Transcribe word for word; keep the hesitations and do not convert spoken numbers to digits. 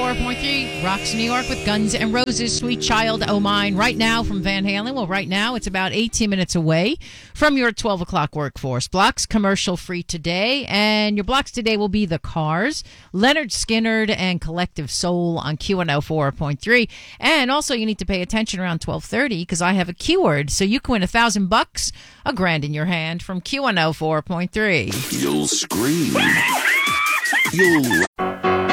four point three rocks New York with Guns N' Roses, Sweet Child O' Mine. Right now from Van Halen. Well, right now it's about eighteen minutes away from your twelve o'clock workforce blocks. Commercial free today. And your blocks today will be The Cars, Leonard Skinner, and Collective Soul on Q N O four point three. And also you need to pay attention around twelve thirty because I have a keyword. So you can win a thousand bucks, a grand in your hand from Q N O four point three. You'll scream. You'll...